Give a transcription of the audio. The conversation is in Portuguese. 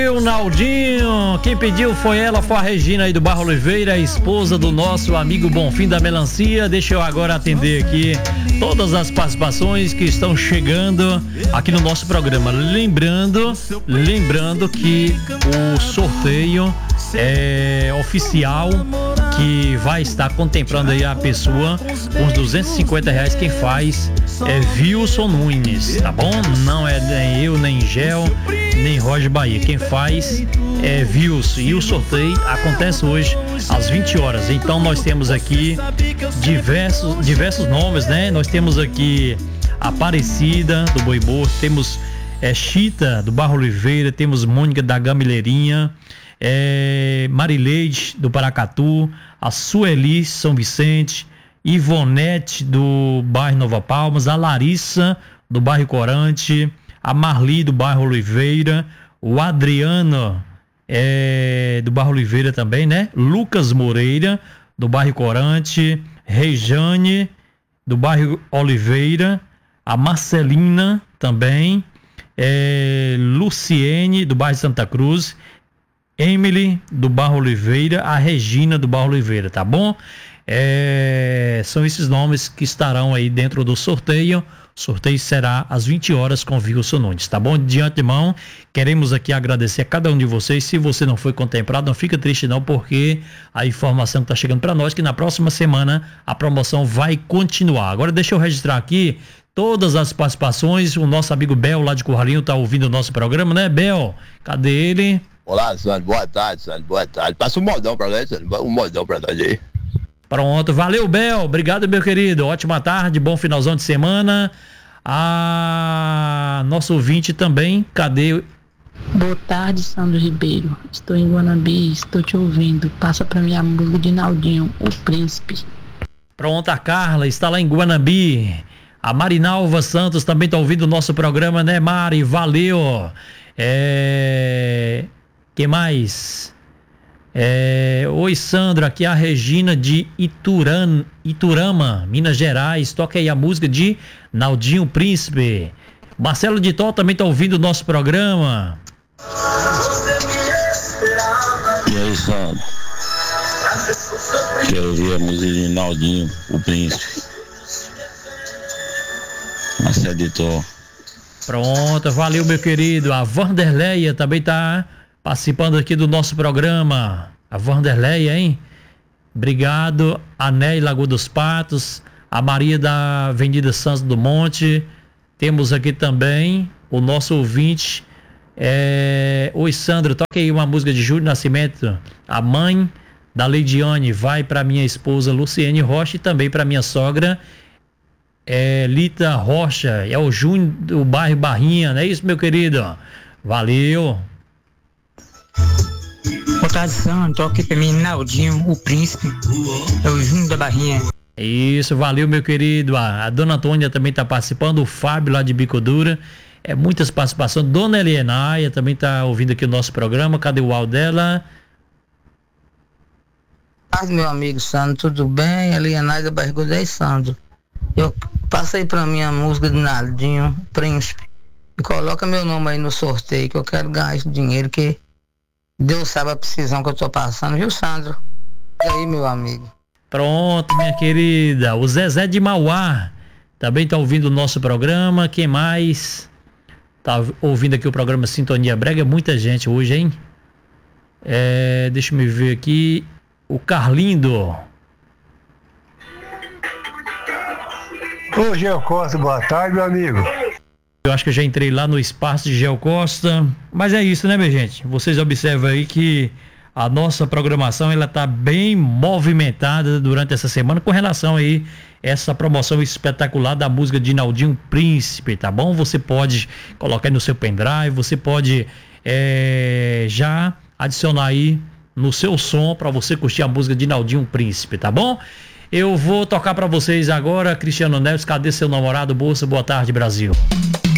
O Naldinho, quem pediu foi ela, foi a Regina aí do Barro Oliveira, a esposa do nosso amigo Bonfim da Melancia. Deixa eu agora atender aqui todas as participações que estão chegando aqui no nosso programa. Lembrando que o sorteio é oficial, que vai estar contemplando aí a pessoa com os R$250. Quem faz é Wilson Nunes, tá bom? Não é nem eu, nem Gel, nem Roger Bahia. Quem faz é Wilson. E o sorteio acontece hoje às 20 horas. Então nós temos aqui diversos nomes, né? Nós temos aqui Aparecida do Boibô, temos Chita do Barro Oliveira, temos Mônica da Gamileirinha, Marileide do Paracatu, a Sueli São Vicente, Ivonete do bairro Nova Palmas, a Larissa do bairro Corante, a Marli do bairro Oliveira, o Adriano do bairro Oliveira também, né? Lucas Moreira do bairro Corante, Rejane do bairro Oliveira, a Marcelina também, Luciene do bairro Santa Cruz, Emily do Barro Oliveira, a Regina do Barro Oliveira, tá bom? São esses nomes que estarão aí dentro do sorteio. O sorteio será às 20 horas com Wilson Nunes, tá bom? De antemão, queremos aqui agradecer a cada um de vocês. Se você não foi contemplado, não fica triste não, porque a informação que tá chegando para nós, que na próxima semana a promoção vai continuar. Agora deixa eu registrar aqui todas as participações. O nosso amigo Bel lá de Curralinho tá ouvindo o nosso programa, né, Bel? Cadê ele? Olá, Sandro, boa tarde, Sandro, boa tarde. Passa um modão pra nós, Sandro, um modão pra nós aí. Pronto, valeu, Bel, obrigado, meu querido, ótima tarde, bom finalzão de semana. Nosso ouvinte também, cadê? Boa tarde, Sandro Ribeiro, estou em Guanabi, estou te ouvindo, passa pra mim a música de Naldinho, O Príncipe. Pronto, a Carla está lá em Guanabi. A Marinalva Santos também tá ouvindo o nosso programa, né, Mari? Valeu. Que mais? Oi, Sandro, aqui é a Regina de Iturama, Minas Gerais. Toca aí a música de Naldinho Príncipe. Marcelo de Tó também tá ouvindo o nosso programa. E aí, Sandro? Quero ouvir a música de Naldinho, o Príncipe. Marcelo de Tó. Pronto, valeu, meu querido. A Vanderleia também tá participando aqui do nosso programa. A Vanderleia, hein? Obrigado. A Ney Lagoa dos Patos, a Maria da Avenida Santos do Monte. Temos aqui também o nosso ouvinte. Oi, Sandro, toca aí uma música de Júlio Nascimento. A mãe da Leidiane vai para minha esposa Luciene Rocha e também para minha sogra Lita Rocha. É o Júnior do bairro Barrinha, não é isso, meu querido? Valeu. Boa tarde, Sandro. Toca aqui pra mim, Naldinho, o Príncipe. É o Júnior da Barrinha. Isso, valeu, meu querido. A dona Antônia também tá participando, o Fábio lá de Bico Dura. Muitas participações. Dona Helienaia também tá ouvindo aqui o nosso programa. Cadê o áudio dela? Meu amigo Sandro, tudo bem? Helienaia da Barriga 10, Sandro. Eu passei pra mim a música do Naldinho, Príncipe. E coloca meu nome aí no sorteio, que eu quero ganhar esse dinheiro, que Deus sabe a precisão que eu tô passando, viu, Sandro? E aí, meu amigo? Pronto, minha querida. O Zezé de Mauá também tá ouvindo o nosso programa. Quem mais tá ouvindo aqui o programa Sintonia Brega? Muita gente hoje, hein? Deixa eu me ver aqui. O Carlindo. Ô, Gel Costa, boa tarde, meu amigo. Eu acho que eu já entrei lá no espaço de Gel Costa. Mas é isso, né, minha gente? Vocês observam aí que a nossa programação, ela tá bem movimentada durante essa semana com relação aí essa promoção espetacular da música de Naldinho Príncipe, tá bom? Você pode colocar aí no seu pendrive, você pode já adicionar aí no seu som para você curtir a música de Naldinho Príncipe, tá bom? Eu vou tocar para vocês agora, Cristiano Neves, cadê seu namorado, Bolsa? Boa tarde, Brasil.